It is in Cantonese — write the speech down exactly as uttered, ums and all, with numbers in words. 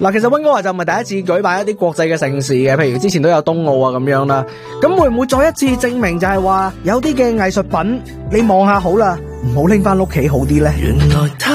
嗱，其實溫哥華就唔係第一次舉辦一啲國際嘅盛事嘅，譬如之前都有冬奧啊咁樣啦。咁會唔會再一次證明就係話有啲嘅藝術品你望下好啦，唔好拎翻屋企好啲呢？原來